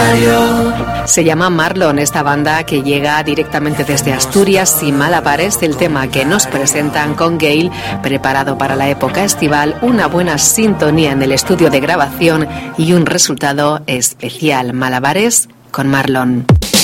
Se llama Marlon esta banda que llega directamente desde Asturias y Malabares. El tema que nos presentan con Gail, preparado para la época estival, una buena sintonía en el estudio de grabación y un resultado especial. Malabares con Marlon.